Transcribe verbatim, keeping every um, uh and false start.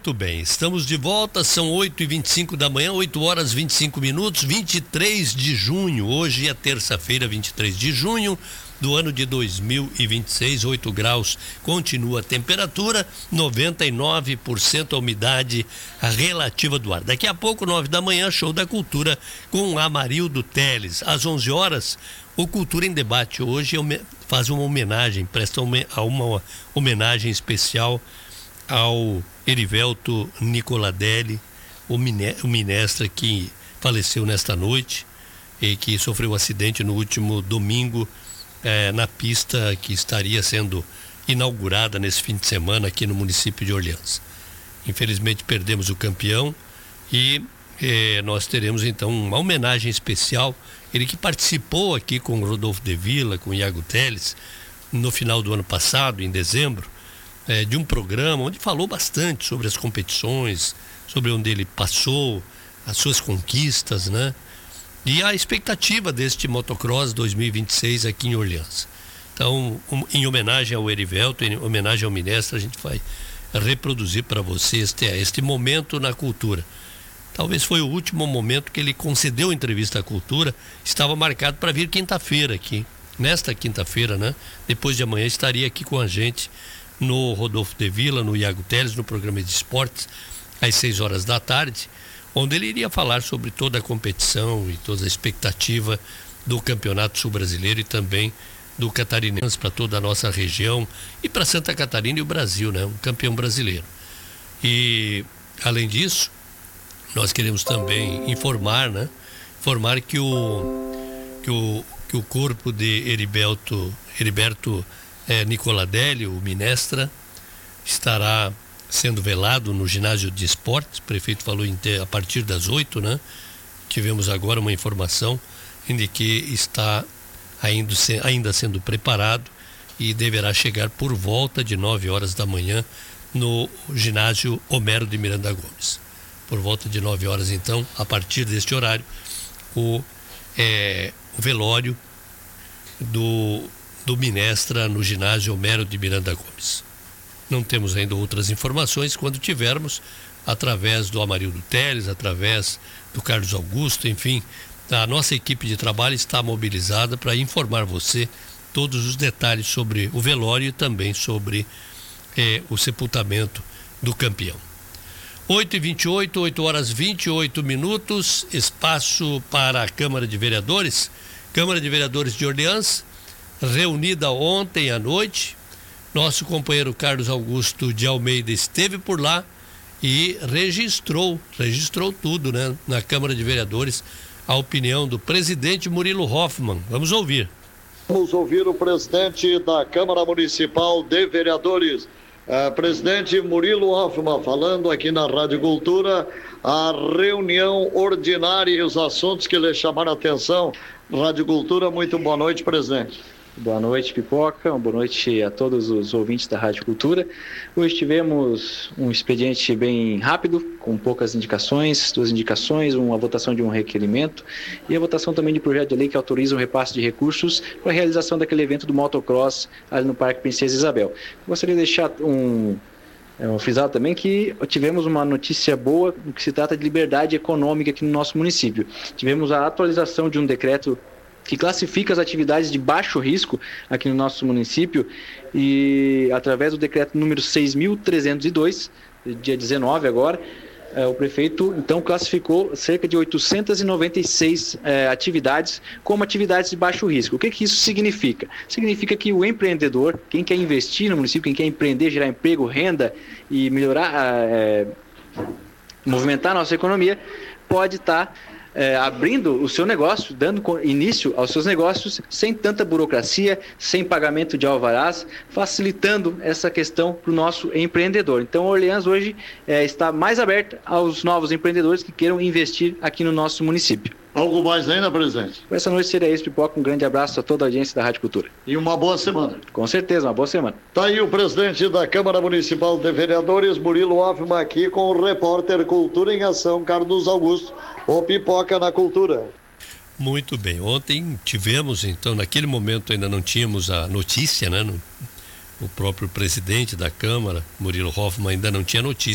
Muito bem, estamos de volta, são oito e vinte e cinco da manhã, oito horas e vinte e cinco minutos, vinte e três de junho, hoje é terça-feira, vinte e três de junho do ano de dois mil e vinte e seis, oito graus, continua a temperatura, noventa e nove por cento a umidade relativa do ar. Daqui a pouco, nove da manhã, show da cultura com Amarildo Teles. Às onze horas, o Cultura em Debate hoje faz uma homenagem, presta uma homenagem especial ao Erivelto Nicoladelli, o, mine, o minestra que faleceu nesta noite e que sofreu um acidente no último domingo eh, na pista que estaria sendo inaugurada nesse fim de semana aqui no município de Orleans. Infelizmente perdemos o campeão e eh, nós teremos então uma homenagem especial, ele que participou aqui com o Rodolfo de Villa, com o Iago Teles, no final do ano passado, em dezembro, É, de um programa onde falou bastante sobre as competições, sobre onde ele passou, as suas conquistas, né? E a expectativa deste motocross dois mil e vinte e seis aqui em Orleans. Então, um, em homenagem ao Erivelto, em homenagem ao Minestra, a gente vai reproduzir para vocês este, este momento na cultura. Talvez foi o último momento que ele concedeu entrevista à cultura, estava marcado para vir quinta-feira aqui, nesta quinta-feira, né? Depois de amanhã estaria aqui com a gente no Rodolfo de Villa, no Iago Teles, no programa de esportes, às seis horas da tarde, onde ele iria falar sobre toda a competição e toda a expectativa do Campeonato Sul Brasileiro e também do Catarinense para toda a nossa região e para Santa Catarina e o Brasil, né? Um campeão brasileiro. E, além disso, nós queremos também informar, né? Informar que o, que o, que o corpo de Heriberto, Heriberto É, Nicoladelli, o Minestra, estará sendo velado no ginásio de esportes. O prefeito falou em ter, a partir das oito, né? Tivemos agora uma informação de que está ainda, ainda sendo preparado e deverá chegar por volta de nove horas da manhã no ginásio Homero de Miranda Gomes. Por volta de nove horas, então, a partir deste horário, o, é, o velório do do Minestra no ginásio Homero de Miranda Gomes. Não temos ainda outras informações. Quando tivermos, através do Amarildo Teles, através do Carlos Augusto, enfim, a nossa equipe de trabalho está mobilizada para informar você todos os detalhes sobre o velório e também sobre eh, o sepultamento do campeão. oito e vinte e oito, oito horas e vinte e oito minutos, espaço para a Câmara de Vereadores. Câmara de Vereadores de Orleans, reunida ontem à noite. Nosso companheiro Carlos Augusto de Almeida esteve por lá e registrou, registrou tudo, né, na Câmara de Vereadores, a opinião do presidente Murilo Hoffmann. Vamos ouvir. Vamos ouvir o presidente da Câmara Municipal de Vereadores, uh, presidente Murilo Hoffmann, falando aqui na Rádio Cultura, a reunião ordinária e os assuntos que lhe chamaram a atenção. Rádio Cultura, muito boa noite, presidente. Boa noite, Pipoca. Boa noite a todos os ouvintes da Rádio Cultura. Hoje tivemos um expediente bem rápido, com poucas indicações, duas indicações, uma votação de um requerimento e a votação também de projeto de lei que autoriza o repasse de recursos para a realização daquele evento do motocross ali no Parque Princesa Isabel. Gostaria de deixar um... É um frisado também que tivemos uma notícia boa no que se trata de liberdade econômica aqui no nosso município. Tivemos a atualização de um decreto que classifica as atividades de baixo risco aqui no nosso município e através do decreto número seis mil trezentos e dois, dia dezenove agora, eh, o prefeito então classificou cerca de oitocentas e noventa e seis eh, atividades como atividades de baixo risco. O que que isso significa? Significa que o empreendedor, quem quer investir no município, quem quer empreender, gerar emprego, renda e melhorar, eh, movimentar a nossa economia, pode estar É, abrindo o seu negócio, dando início aos seus negócios sem tanta burocracia, sem pagamento de alvarás, facilitando essa questão para o nosso empreendedor. Então, Orleans hoje é, está mais aberta aos novos empreendedores que queiram investir aqui no nosso município. Algo mais ainda, presidente? Por essa noite seria isso, Pipoca. Um grande abraço a toda a audiência da Rádio Cultura. E uma boa semana. Com certeza, uma boa semana. Tá aí o presidente da Câmara Municipal de Vereadores, Murilo Hoffmann, aqui com o repórter Cultura em Ação, Carlos Augusto, o Pipoca na Cultura. Muito bem. Ontem tivemos, então, naquele momento ainda não tínhamos a notícia, né? No, o próprio presidente da Câmara, Murilo Hoffmann, ainda não tinha notícia.